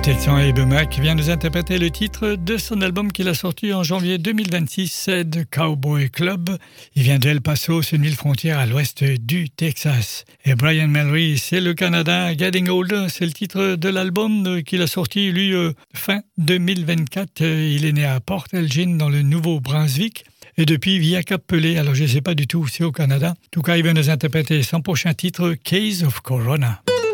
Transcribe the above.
Texan et Mac vient nous interpréter le titre de son album qu'il a sorti en janvier 2026, c'est The Cowboy Club. Il vient de El Paso, c'est une ville frontière à l'ouest du Texas. Et Brian Mallory, c'est le Canada. Getting Older, c'est le titre de l'album qu'il a sorti, lui, fin 2024. Il est né à Port Elgin, dans le Nouveau-Brunswick. Et depuis, il vit à Cap-Pelé, alors je ne sais pas du tout où c'est au Canada. En tout cas, il va nous interpréter son prochain titre, Case of Corona.